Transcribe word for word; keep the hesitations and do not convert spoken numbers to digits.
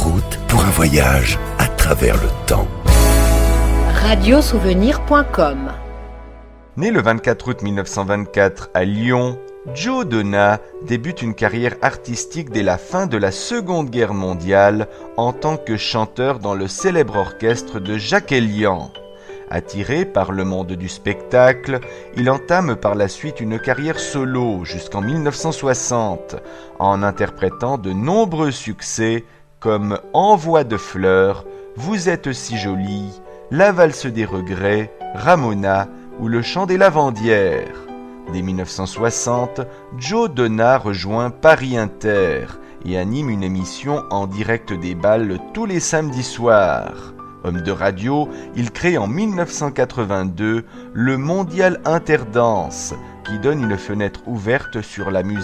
route pour un voyage à travers le temps. radiosouvenir point com. Né le vingt-quatre août mille neuf cent vingt-quatre à Lyon, Joe Donna débute une carrière artistique dès la fin de la Seconde Guerre mondiale en tant que chanteur dans le célèbre orchestre de Jacques Elian. Attiré par le monde du spectacle, il entame par la suite une carrière solo jusqu'en mille neuf cent soixante, en interprétant de nombreux succès comme Envoi de fleurs, Vous êtes si jolie, La valse des regrets, Ramona ou Le chant des lavandières. Dès mille neuf cent soixante, Joe Donna rejoint Paris Inter et anime une émission en direct des bals tous les samedis soirs. Homme de radio, il crée en mille neuf cent quatre-vingt-deux le Mondial Interdance, qui donne une fenêtre ouverte sur la musique